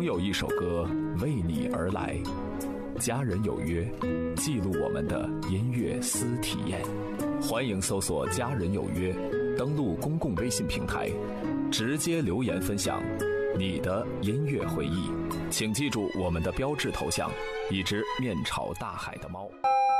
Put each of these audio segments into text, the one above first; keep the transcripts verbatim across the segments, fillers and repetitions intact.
总有一首歌为你而来。家人有约，记录我们的音乐私体验。欢迎搜索家人有约，登录公共微信平台，直接留言分享你的音乐回忆。请记住我们的标志头像，一只面朝大海的猫。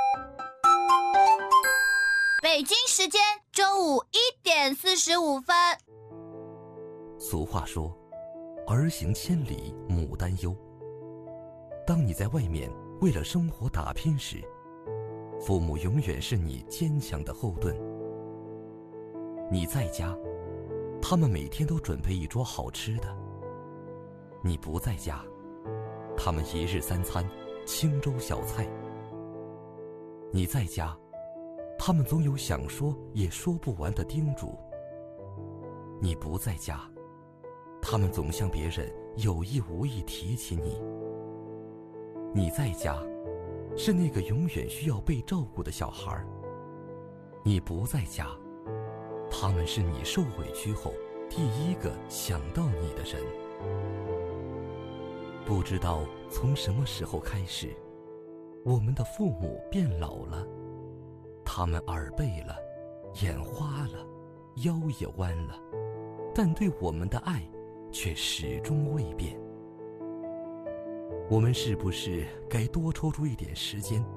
北京时间中午一点四十五分。 俗话说，儿行千里母担忧。当你在外面为了生活打拼时，父母永远是你坚强的后盾。你在家，他们每天都准备一桌好吃的；你不在家，他们一日三餐清粥小菜。你在家，他们总有想说也说不完的叮嘱；你不在家，他们总向别人有意无意提起你。你在家，是那个永远需要被照顾的小孩；你不在家，他们是你受委屈后第一个想到你的人。不知道从什么时候开始，我们的父母变老了，他们耳背了，眼花了，腰也弯了，但对我们的爱却始终未变。我们是不是该多抽出一点时间